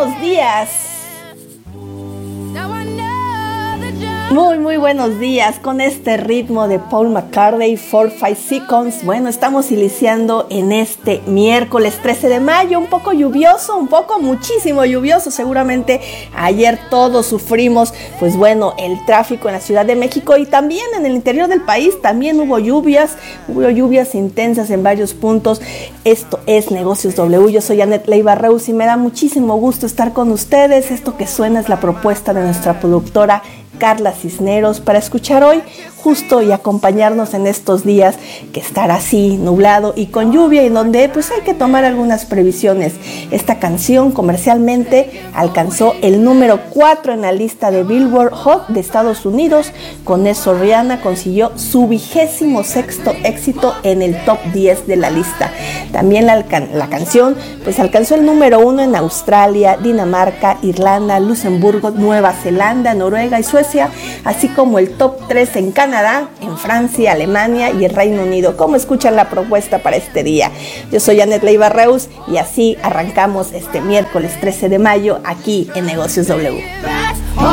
buenos días. Muy buenos días con este ritmo de Paul McCartney, 4-5 Seconds. Bueno, estamos iniciando en este miércoles 13 de mayo, un poco lluvioso, muchísimo lluvioso. Seguramente ayer todos sufrimos, pues bueno, el tráfico en la Ciudad de México y también en el interior del país. También hubo lluvias intensas en varios puntos. Esto es Negocios W, yo soy Anet Leiva Reus y me da muchísimo gusto estar con ustedes. Esto que suena es la propuesta de nuestra productora Carla Cisneros para escuchar hoy justo y acompañarnos en estos días que estará así nublado y con lluvia y donde pues hay que tomar algunas previsiones. Esta canción comercialmente alcanzó el número 4 en la lista de Billboard Hot de Estados Unidos. Con eso Rihanna consiguió su 26º éxito en el top 10 de la lista. También la canción pues alcanzó el número 1 en Australia, Dinamarca, Irlanda, Luxemburgo, Nueva Zelanda, Noruega y Suecia, así como el top 3 en Canadá, en Francia, Alemania y el Reino Unido. ¿Cómo escuchan la propuesta para este día? Yo soy Anet Leiva Reus y así arrancamos este miércoles 13 de mayo aquí en Negocios W.